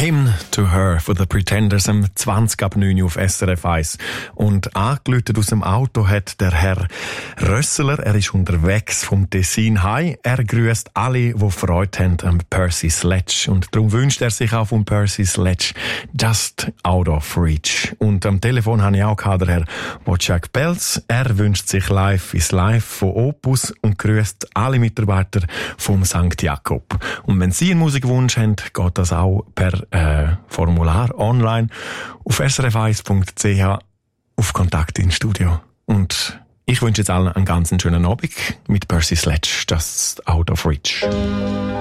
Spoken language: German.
Hymn to Her von The Pretenders am 20:09 auf SRF 1. Und angeläutet aus dem Auto hat der Herr Rösseler. Er ist unterwegs vom Tessin heim. Er grüßt alle, die Freude haben am Percy Sledge. Und darum wünscht er sich auch vom Percy Sledge Just Out of Reach. Und am Telefon habe ich auch den Herr Wojciech Pelz. Er wünscht sich Live is Live von Opus und grüßt alle Mitarbeiter vom St. Jakob. Und wenn Sie einen Musikwunsch haben, geht das auch per Formular online auf srf1.ch auf Kontakt ins Studio. Und ich wünsche jetzt allen einen ganz schönen Abend mit Percy Sledge, Just Out of Reach.